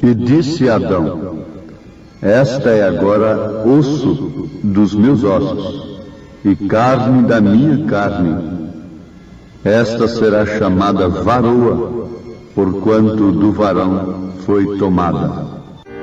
E disse Adão: esta é agora osso dos meus ossos e carne da minha carne. Esta será chamada varoa, porquanto do varão foi tomada.